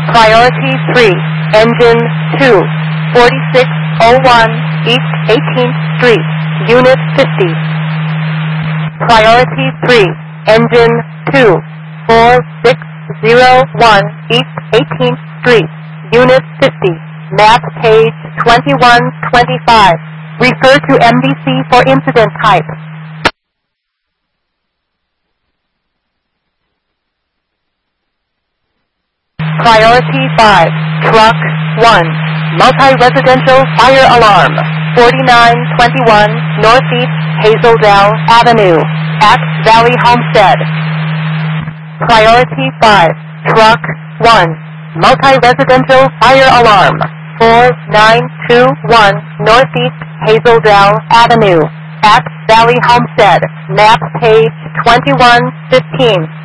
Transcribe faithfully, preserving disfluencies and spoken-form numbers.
Priority three, Engine two, forty-six oh one East eighteenth Street, Unit fifty. Priority three, Engine two, four six oh one East eighteenth Street, Unit fifty, map page twenty-one twenty-five. Refer to M D C for incident type. Priority five, Truck one, multi-residential fire alarm, forty-nine twenty-one Northeast Hazeldale Avenue, at Valley Homestead. Priority five, Truck one, multi-residential fire alarm, four nine two one Northeast Hazeldale Avenue, at Valley Homestead, map page twenty-one fifteen.